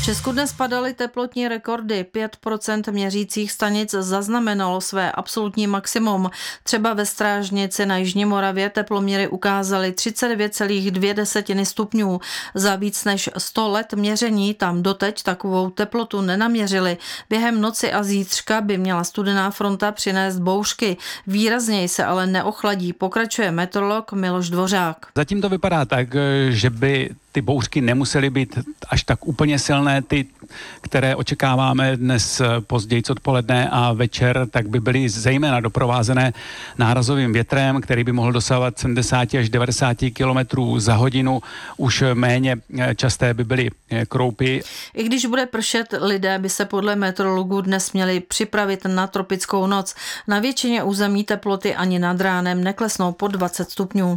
V Česku dnes padaly teplotní rekordy. 5% měřících stanic zaznamenalo své absolutní maximum. Třeba ve Strážnici na Jižní Moravě teploměry ukázaly 39,2 stupňů. Za víc než 100 let měření tam doteď takovou teplotu nenaměřili. Během noci a zítřka by měla studená fronta přinést bouřky. Výrazněji se ale neochladí, pokračuje meteorolog Miloš Dvořák. Zatím to vypadá tak, že by ty bouřky nemusely být až tak úplně silné, ty, které očekáváme dnes později odpoledne a večer, tak by byly zejména doprovázené nárazovým větrem, který by mohl dosahovat 70 až 90 km za hodinu. Už méně časté by byly kroupy. I když bude pršet, lidé by se podle meteorologů dnes měli připravit na tropickou noc. Na většině území teploty ani nad ránem neklesnou pod 20 stupňů.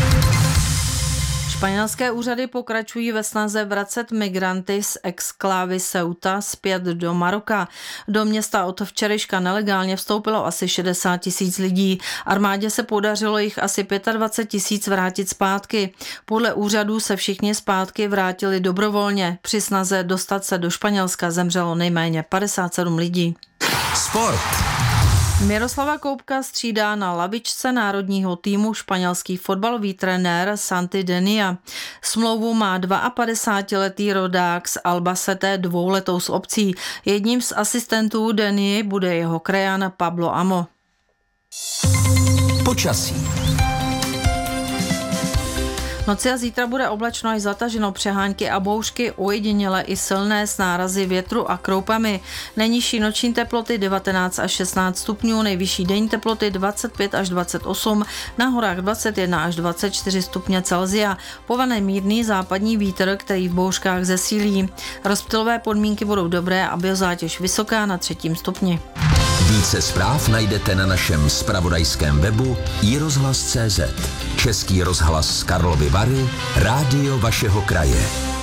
Španělské úřady pokračují ve snaze vracet migranty z exklávy Ceuta zpět do Maroka. Do města od včerejška nelegálně vstoupilo asi 60 000 lidí. Armádě se podařilo jich asi 25 000 vrátit zpátky. Podle úřadů se všichni zpátky vrátili dobrovolně. Při snaze dostat se do Španělska zemřelo nejméně 57 lidí. Sport. Miroslava Koubka střídá na lavičce národního týmu španělský fotbalový trenér Santi Denia. Smlouvu má 52letý rodák z Albacete, 2letou z obcí. Jedním z asistentů Denie bude jeho krajan Pablo Amo. Počasí. Noci a zítra bude oblačno až zataženo, přehánky a bouřky, ojediněle i silné s nárazy větru a kroupami. Nejnižší noční teploty 19 až 16 stupňů, nejvyšší denní teploty 25 až 28, na horách 21 až 24 stupně Celsia. Povane mírný západní vítr, který v bouřkách zesílí. Rozptylové podmínky budou dobré a biozátěž vysoká na 3. stupni. Více zpráv najdete na našem zpravodajském webu iRozhlas.cz. Český rozhlas Karlovy Vary, rádio vašeho kraje.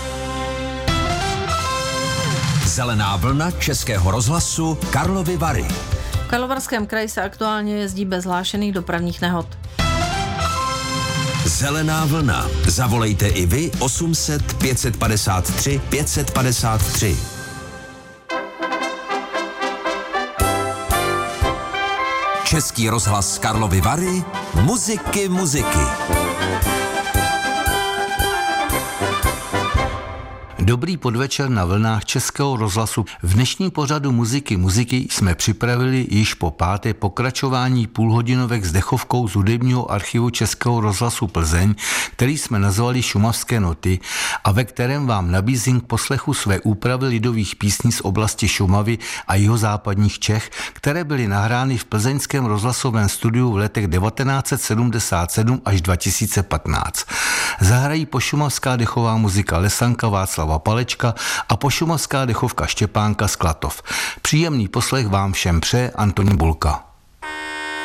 Zelená vlna Českého rozhlasu Karlovy Vary. V Karlovarském kraji se aktuálně jezdí bez hlášených dopravních nehod. Zelená vlna. Zavolejte i vy 800 553 553. Český rozhlas Karlovy Vary, muziky. Dobrý podvečer na vlnách Českého rozhlasu. V dnešním pořadu muziky jsme připravili již po 5. pokračování půlhodinovek s dechovkou z hudebního archivu Českého rozhlasu Plzeň, který jsme nazvali Šumavské noty a ve kterém vám nabízím k poslechu své úpravy lidových písní z oblasti Šumavy a jihozápadních Čech, které byly nahrány v plzeňském rozhlasovém studiu v letech 1977 až 2015. Zahrají pošumavská dechová muzika Lesanka Václava Palečka a pošumavská dechovka Štěpánka z Klatov. Příjemný poslech vám všem přeje Antonín Bulka.